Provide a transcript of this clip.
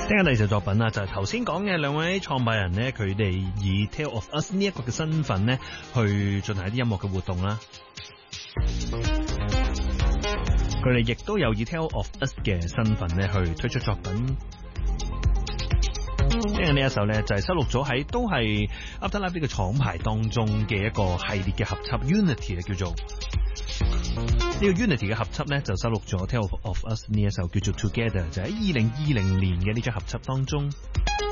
聽緊第二首作品啊，就係頭先講嘅兩位創辦人呢，佢哋以 Tale of Us 呢一個嘅身份呢，去進行一啲音樂嘅活動啦。佢哋亦都有以 Tale of Us 嘅身份呢，去推出作品。聽緊呢一首呢，就係收錄咗喺都係 Afterlife 呢個廠牌當中嘅一個系列嘅合輯 Unity 啊，叫做呢個 Unity 嘅合輯呢，就收錄咗 Tale of Us 呢一首叫做 Together， 就喺2020年嘅呢張合輯當中。